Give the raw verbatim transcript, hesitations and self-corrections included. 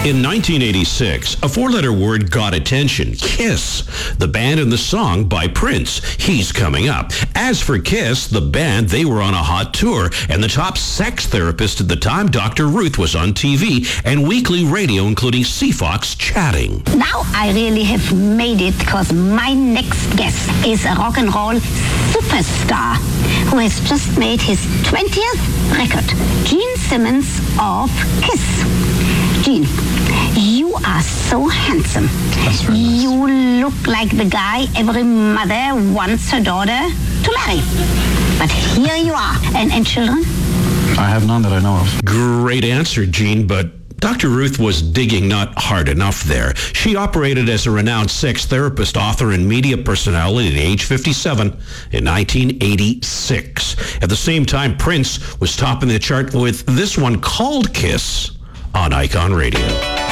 In nineteen eighty-six, a four-letter word got attention. KISS, the band and the song by Prince. He's coming up. As for KISS, the band, they were on a hot tour, and the top sex therapist at the time, Doctor Ruth, was on T V and weekly radio, including C FOX Chatting. Now I really have made it, because my next guest is a rock and roll superstar who has just made his twentieth record. Gene Simmons of KISS. Gene, you are so handsome. That's very nice. You look like the guy every mother wants her daughter to marry. But here you are. And, and children? I have none that I know of. Great answer, Gene, but Doctor Ruth was digging not hard enough there. She operated as a renowned sex therapist, author, and media personality at age fifty-seven in nineteen eighty-six. At the same time, Prince was topping the chart with this one called KISS on Icon Radio.